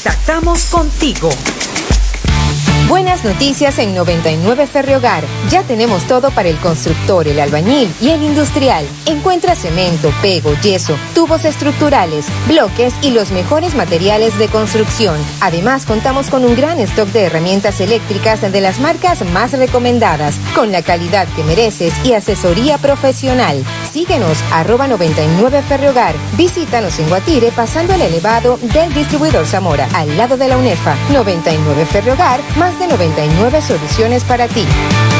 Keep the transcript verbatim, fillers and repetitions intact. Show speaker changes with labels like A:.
A: contactamos contigo.
B: Buenas noticias en noventa y nueve Ferriogar. Ya tenemos todo para el constructor, el albañil y el industrial. Encuentra cemento, pego, yeso, tubos estructurales, bloques y los mejores materiales de construcción. Además, contamos con un gran stock de herramientas eléctricas de las marcas más recomendadas, con la calidad que mereces y asesoría profesional. Síguenos, arroba noventa y nueve Ferriogar. Visítanos en Guatire, pasando el elevado del distribuidor Zamora, al lado de la UNEFA. noventa y nueve Ferriogar, más de noventa y nueve soluciones para ti.